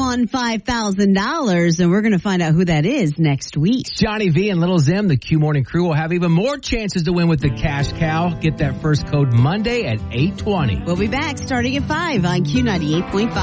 won $5,000, and we're going to find out who that is next week. Johnny V and Little Zim, the Q Morning Crew, will have even more chances to win with the Cash Cow. Get that first code Monday at 8:20. We'll be back starting at 5 on Q98.5.